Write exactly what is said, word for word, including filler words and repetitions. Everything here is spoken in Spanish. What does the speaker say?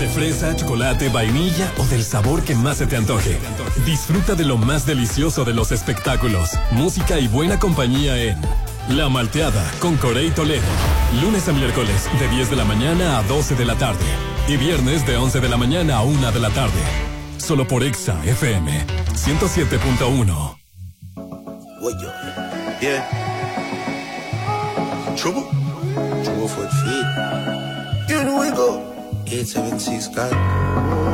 De fresa, chocolate, vainilla o del sabor que más se te antoje. Disfruta de lo más delicioso de los espectáculos, música y buena compañía en La Malteada con Corey Toledo. Lunes a miércoles de diez de la mañana a doce de la tarde. Y viernes de once de la mañana a una de la tarde. Solo por Exa F M ciento siete punto uno. Oye, yeah. Trouble? Trouble for the feet. You know we go. eight seven six, God.